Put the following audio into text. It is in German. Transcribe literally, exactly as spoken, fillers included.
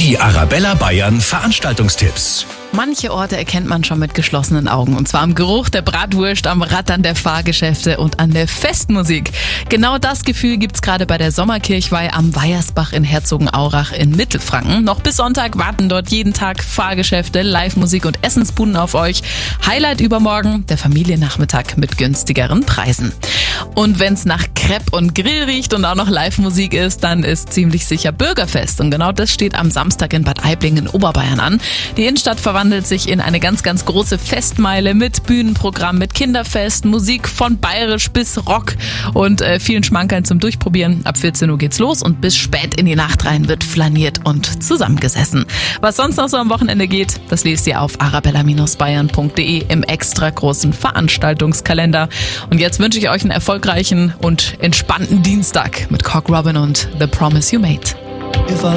Die Arabella Bayern Veranstaltungstipps. Manche Orte erkennt man schon mit geschlossenen Augen. Und zwar am Geruch der Bratwurst, am Rattern der Fahrgeschäfte und an der Festmusik. Genau das Gefühl gibt's gerade bei der Sommerkirchweih am Weiersbach in Herzogenaurach in Mittelfranken. Noch bis Sonntag warten dort jeden Tag Fahrgeschäfte, Live-Musik und Essensbuden auf euch. Highlight übermorgen, der Familiennachmittag mit günstigeren Preisen. Und wenn's nach Crepe und Grill riecht und auch noch Live-Musik ist, dann ist ziemlich sicher Bürgerfest. Und genau das steht am Samstag in Bad Aibling in Oberbayern an. Die Innenstadt verwandelt sich in eine ganz, ganz große Festmeile mit Bühnenprogramm, mit Kinderfest, Musik von bayerisch bis Rock und äh, vielen Schmankerln zum Durchprobieren. Ab vierzehn Uhr geht's los und bis spät in die Nacht rein wird flaniert und zusammengesessen. Was sonst noch so am Wochenende geht, das lest ihr auf arabella Bindestrich bayern punkt de im extra großen Veranstaltungskalender. Und jetzt wünsche ich euch einen erfolgreichen und entspannten Dienstag mit Cock Robin und The Promise You Made.